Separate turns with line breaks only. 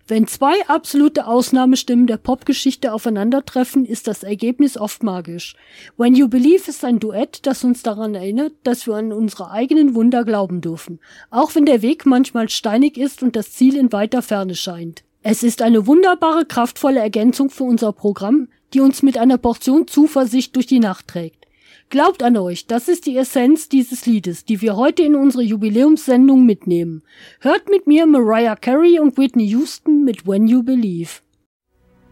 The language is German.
Wenn zwei absolute Ausnahmestimmen der Popgeschichte aufeinandertreffen, ist das Ergebnis oft magisch. When You Believe ist ein Duett, das uns daran erinnert, dass wir an unsere eigenen Wunder glauben dürfen, auch wenn der Weg manchmal steinig ist und das Ziel in weiter Ferne scheint. Es ist eine wunderbare, kraftvolle Ergänzung für unser Programm, die uns mit einer Portion Zuversicht durch die Nacht trägt. Glaubt an euch, das ist die Essenz dieses Liedes, die wir heute in unsere Jubiläumssendung mitnehmen. Hört mit mir Mariah Carey und Whitney Houston mit When You Believe.